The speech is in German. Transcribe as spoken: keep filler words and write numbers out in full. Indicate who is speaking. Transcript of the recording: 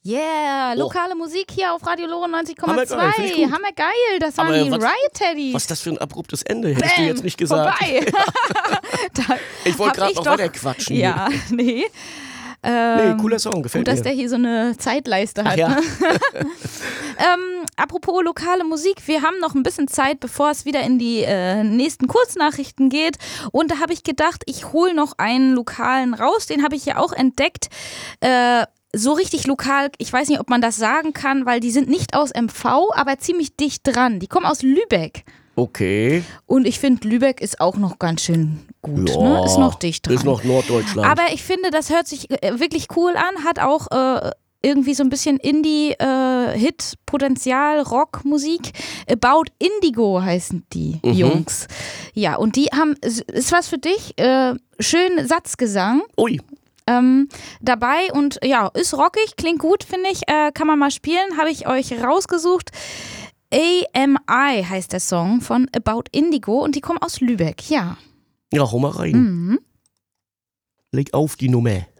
Speaker 1: Yeah, lokale oh. Musik hier auf Radio Lore neunzig Komma zwei.
Speaker 2: Hammergeil,
Speaker 1: Hammergeil, das waren
Speaker 2: Aber
Speaker 1: die
Speaker 2: was,
Speaker 1: Riot Teddies.
Speaker 2: Was ist das für ein abruptes Ende? Hättest
Speaker 1: Bam,
Speaker 2: du jetzt nicht gesagt.
Speaker 1: Vorbei.
Speaker 2: Ich wollte gerade noch
Speaker 1: doch,
Speaker 2: weiter quatschen.
Speaker 1: Ja, nee.
Speaker 2: Ähm, nee, cooler Song, gefällt
Speaker 1: gut,
Speaker 2: mir.
Speaker 1: Dass der hier so eine Zeitleiste hat.
Speaker 2: Ja.
Speaker 1: Ne? ähm, apropos lokale Musik, wir haben noch ein bisschen Zeit, bevor es wieder in die äh, nächsten Kurznachrichten geht. Und da habe ich gedacht, ich hole noch einen lokalen raus. Den habe ich ja auch entdeckt. Äh, so richtig lokal, ich weiß nicht, ob man das sagen kann, weil die sind nicht aus M V, aber ziemlich dicht dran. Die kommen aus Lübeck.
Speaker 2: Okay.
Speaker 1: Und ich finde, Lübeck ist auch noch ganz schön gut,
Speaker 2: ja,
Speaker 1: ne? Ist noch dicht dran.
Speaker 2: Ist noch Norddeutschland.
Speaker 1: Aber ich finde, das hört sich wirklich cool an, hat auch äh, irgendwie so ein bisschen Indie-Hit-Potenzial, äh, Rockmusik. About Indigo heißen die mhm. Jungs. Ja, und die haben, ist was für dich, äh, schön Satzgesang.
Speaker 2: Ui.
Speaker 1: Ähm, dabei und ja, ist rockig, klingt gut, finde ich, äh, kann man mal spielen, habe ich euch rausgesucht. A M I heißt der Song von About Indigo und die kommen aus Lübeck, ja.
Speaker 2: Ja, hau mal rein.
Speaker 1: Mhm.
Speaker 2: Leg auf die Nummer.